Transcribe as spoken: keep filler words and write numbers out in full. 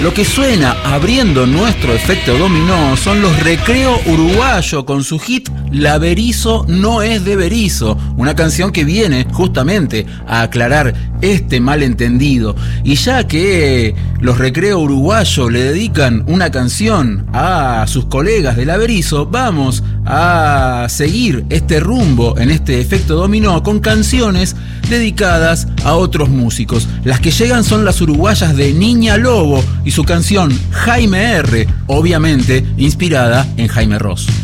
Lo que suena abriendo nuestro efecto dominó son los Recreo Uruguayo con su hit La Berizo no es de Berizo, una canción que viene justamente a aclarar este malentendido. Y ya que los Recreo Uruguayo le dedican una canción a sus colegas de La Berizo, vamos a seguir este rumbo en este efecto dominó con canciones dedicadas a otros músicos. Las que llegan son las uruguayas de Niña Lobo y su canción Jaime R, obviamente inspirada en Jaime Ross.